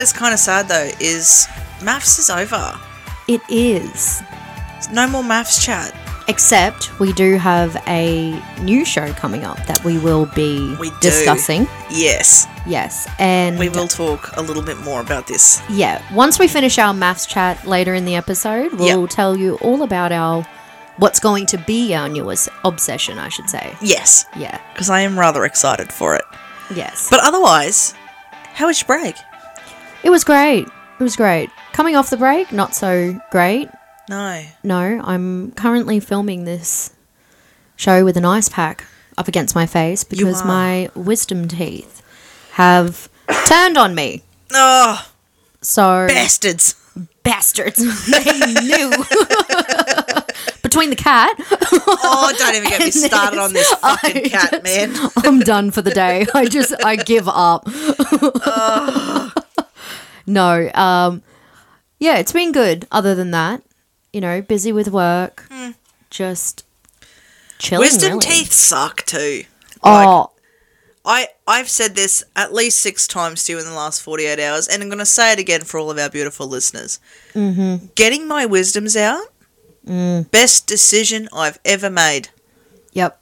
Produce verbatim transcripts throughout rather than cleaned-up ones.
It's kind of sad though, is maths is over. It is. No more maths chat. Except we do have a new show coming up that we will be We do. discussing. Yes. Yes. And We will talk a little bit more about this. yeah, once we finish our maths chat later in the episode, we'll Yep. tell you all about our what's going to be our newest obsession, I should say. Yes. Yeah. Because I am rather excited for it. Yes. But otherwise, how was your break? It was great. It was great. Coming off the break, not so great. No. No, I'm currently filming this show with an ice pack up against my face because are. my wisdom teeth have turned on me. Oh, So bastards. bastards. They knew. Between the cat. Oh, don't even get me and started on this I fucking cat, just- man. I'm done for the day. I just I give up. No, um yeah, it's been good other than that. You know, busy with work. Just chilling. Wisdom really. teeth suck too. Like, Oh, I, I've said this at least six times to you in the last forty-eight hours, and I'm going to say it again for all of our beautiful listeners. Mm-hmm. Getting my wisdoms out, best decision I've ever made. yep.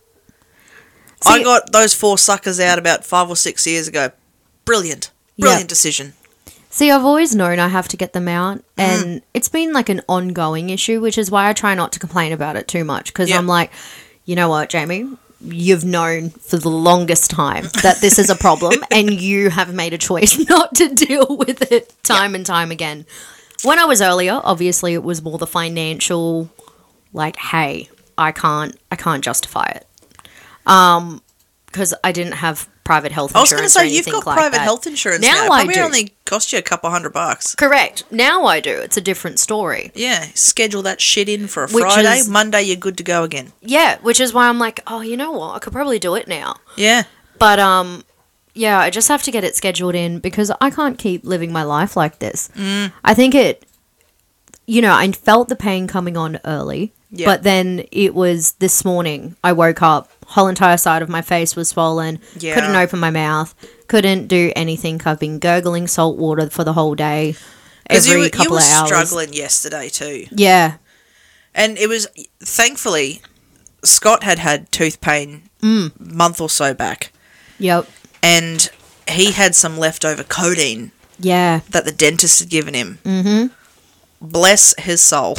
I See- got those four suckers out about five or six years ago. Brilliant. Brilliant Yep. decision. See, I've always known I have to get them out, and it's been like an ongoing issue, which is why I try not to complain about it too much, because Yep. I'm like, you know what, Jamie? You've known for the longest time that this is a problem, and you have made a choice not to deal with it time and time again. When I was earlier, obviously, it was more the financial, like, hey, I can't, I can't justify it, um, because I didn't have private health I was going to insurance. say, or you've anything got like private that. health insurance Now now. I Probably do. only cost you a couple hundred bucks. Correct. Now I do. It's a different story. Yeah, schedule that shit in for a Which Friday. is- Monday, you're good to go again. Yeah, which is why I'm like, oh, you know what? I could probably do it now. Yeah. But um, yeah, I just have to get it scheduled in because I can't keep living my life like this. Mm. I think it, you know, I felt the pain coming on early, Yeah. but then it was this morning. I woke up, whole entire side of my face was swollen. Yeah. Couldn't open my mouth. Couldn't do anything. I've been gurgling salt water for the whole day. Because Every you, were- couple you were of hours. struggling yesterday too. Yeah. And it was, thankfully, Scott had had tooth pain Mm. a month or so back. Yep. And he had some leftover codeine Yeah. that the dentist had given him. Mm-hmm. Bless his soul.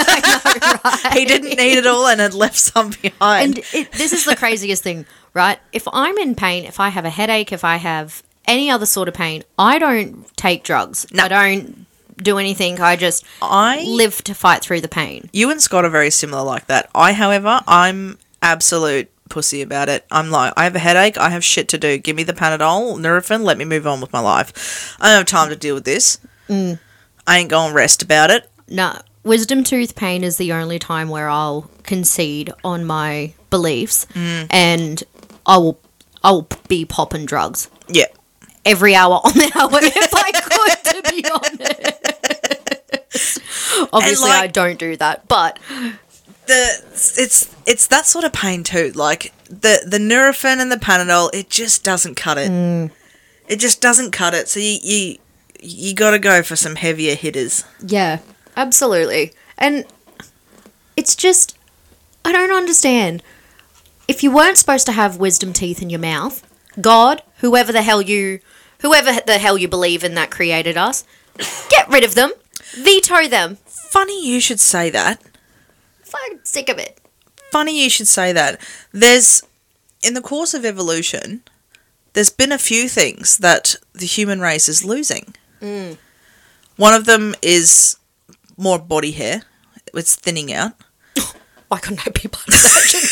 He didn't need it all and had left some behind. And it, this is the craziest thing, right? If I'm in pain, if I have a headache, if I have any other sort of pain, I don't take drugs. No. I don't do anything. I just I live to fight through the pain. You and Scott are very similar like that. I, however, I'm absolute pussy about it. I'm like, I have a headache. I have shit to do. Give me the Panadol, Nurofen. Let me move on with my life. I don't have time to deal with this. Mm. I ain't going rest about it. No, wisdom tooth pain is the only time where I'll concede on my beliefs, Mm. and I will, I will be popping drugs Yeah. every hour on the hour if I could, to be honest. Obviously, like- I don't do that, but The it's it's that sort of pain too. Like the the Nurofen and the Panadol, it just doesn't cut it. Mm. It just doesn't cut it. So you you you got to go for some heavier hitters. yeah, absolutely. And it's just, I don't understand. If you weren't supposed to have wisdom teeth in your mouth, God, whoever the hell you, whoever the hell you believe in that created us, get rid of them, veto them. Funny you should say that. Fucking sick of it. Funny you should say that. There's, in the course of evolution, there's been a few things that the human race is losing. Mm. One of them is more body hair. It's thinning out. Why couldn't I be part of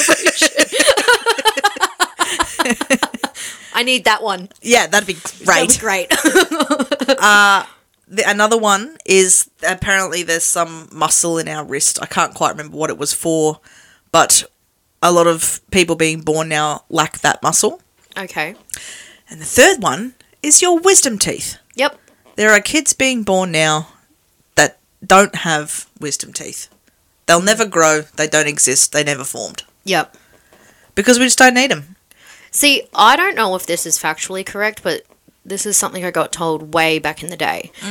that generation? I need that one. Yeah, that'd be That'd great. be great. The, another one is apparently there's some muscle in our wrist. I can't quite remember what it was for, but a lot of people being born now lack that muscle. Okay. And the third one is your wisdom teeth. Yep. There are kids being born now that don't have wisdom teeth. They'll never grow. They don't exist. They never formed. Yep. Because we just don't need them. See, I don't know if this is factually correct, but this is something I got told way back in the day.